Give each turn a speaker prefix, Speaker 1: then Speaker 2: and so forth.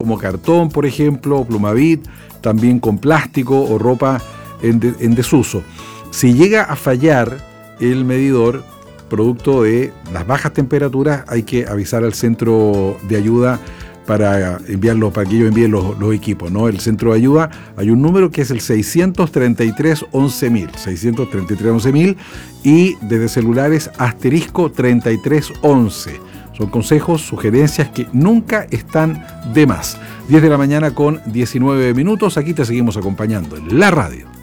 Speaker 1: como cartón, por ejemplo, Plumavit, también con plástico o ropa en desuso. Si llega a fallar el medidor, producto de las bajas temperaturas, hay que avisar al centro de ayuda para enviarlos, para que ellos envíen los equipos, ¿no? El centro de ayuda, hay un número que es el 633-11.000, y desde celulares asterisco 3311. Son consejos, sugerencias que nunca están de más. 10 de la mañana con 19 minutos, aquí te seguimos acompañando en la radio.